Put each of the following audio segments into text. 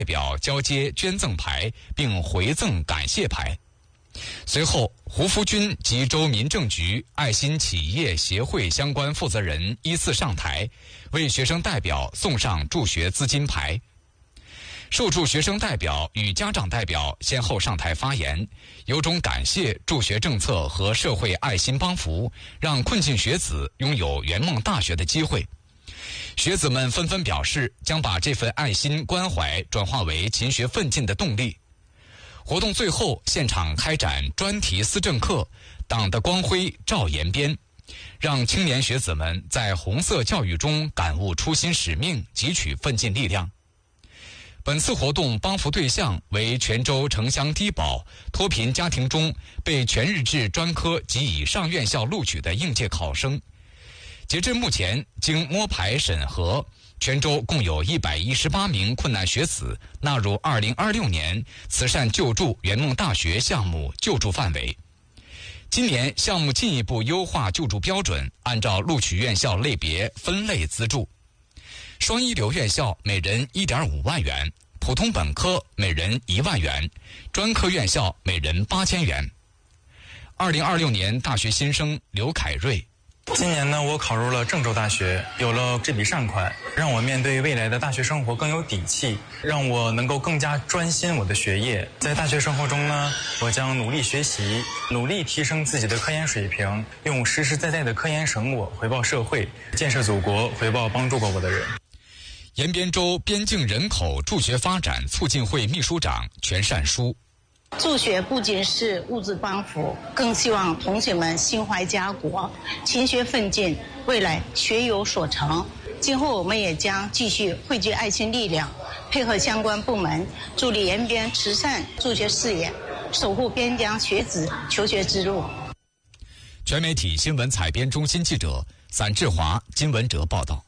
代表交接捐赠牌并回赠感谢牌。随后，胡福军及州民政局爱心企业协会相关负责人依次上台，为学生代表送上助学资金牌。受助学生代表与家长代表先后上台发言，由衷感谢助学政策和社会爱心帮扶，让困境学子拥有圆梦大学的机会。学子们纷纷表示，将把这份爱心关怀转化为勤学奋进的动力。活动最后，现场开展专题思政课，党的光辉照延边，让青年学子们在红色教育中感悟初心使命，汲取奋进力量。本次活动帮扶对象为泉州城乡低保脱贫家庭中被全日制专科及以上院校录取的应届考生。截至目前，经摸排审核，泉州共有118名困难学子纳入2026年慈善救助圆梦大学项目救助范围。今年项目进一步优化救助标准，按照录取院校类别分类资助。双一流院校每人1.5万元，普通本科每人1万元，专科院校每人8000元。2026年大学新生刘凯瑞。 今年呢，我考入了郑州大学，有了这笔善款，让我面对未来的大学生活更有底气，让我能够更加专心我的学业。在大学生活中呢，我将努力学习，努力提升自己的科研水平，用实实在在的科研成果回报社会，建设祖国，回报帮助过我的人。 延边州边境人口助学发展促进会秘书长全善书。 助学不仅是物质帮扶，更希望同学们心怀家国，勤学奋进，未来学有所成。今后我们也将继续汇聚爱心力量，配合相关部门，助力延边慈善助学事业，守护边疆学子求学之路。 全媒体新闻采编中心记者散志华、金文哲报道。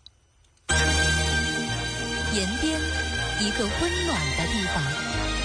延边，一个温暖的地方。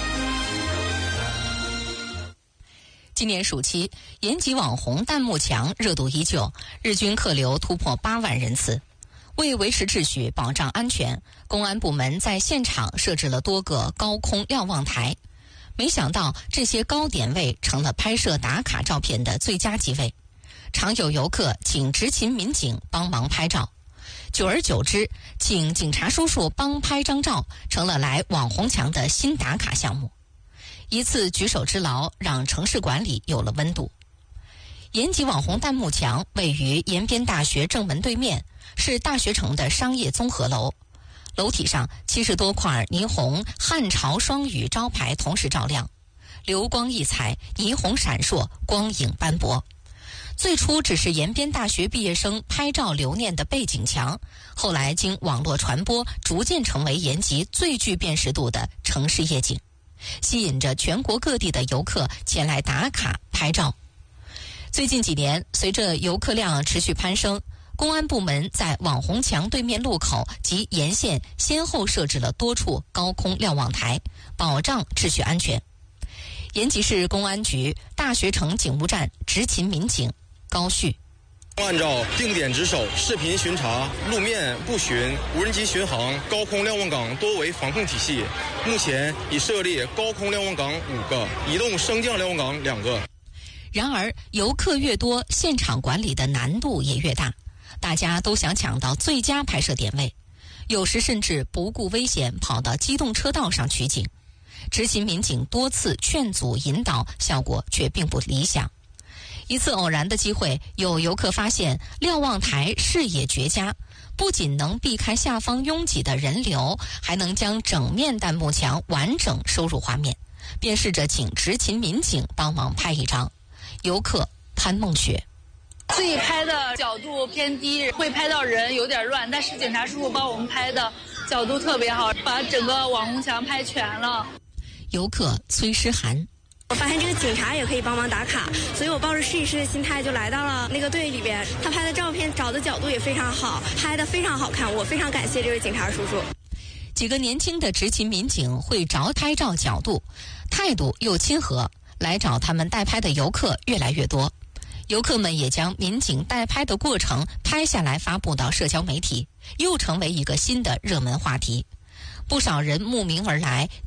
今年暑期，延吉网红弹幕墙热度依旧，日均客流突破8万人次。为维持秩序、保障安全，公安部门在现场设置了多个高空瞭望台。没想到，这些高点位成了拍摄打卡照片的最佳机位。常有游客请执勤民警帮忙拍照，久而久之，请警察叔叔帮拍张照成了来网红墙的新打卡项目。一次举手之劳，让城市管理有了温度。延吉网红弹幕墙位于延边大学正门对面，是大学城的商业综合楼。楼体上70多块霓虹汉朝双语招牌同时照亮，流光溢彩，霓虹闪烁，光影斑驳。最初只是延边大学毕业生拍照留念的背景墙，后来经网络传播，逐渐成为延吉最具辨识度的城市夜景，吸引着全国各地的游客前来打卡拍照。最近几年，随着游客量持续攀升，公安部门在网红墙对面路口及沿线先后设置了多处高空瞭望台，保障秩序安全。延吉市公安局大学城警务站执勤民警高旭。 按照定点值守、视频巡查、路面布巡、无人机巡航、高空瞭望岗多维防控体系，目前已设立高空瞭望岗5个，移动升降瞭望岗2个。 然而，游客越多，现场管理的难度也越大，大家都想抢到最佳拍摄点位，有时甚至不顾危险跑到机动车道上取景。执勤民警多次劝阻引导，效果却并不理想。一次偶然的机会，有游客发现瞭望台视野绝佳，不仅能避开下方拥挤的人流，还能将整面弹幕墙完整收入画面，便试着请执勤民警帮忙拍一张。游客潘梦雪。 自己拍的角度偏低，会拍到人有点乱，但是警察叔叔帮我们拍的角度特别好，把整个网红墙拍全了。 游客崔诗涵。 我发现这个警察也可以帮忙打卡，所以我抱着试一试的心态就来到了那个队里边。他拍的照片找的角度也非常好，拍的非常好看，我非常感谢这位警察叔叔。 几个年轻的执勤民警会找拍照角度，态度又亲和，来找他们代拍的游客越来越多。游客们也将民警代拍的过程拍下来发布到社交媒体，又成为一个新的热门话题。 不少人慕名而来。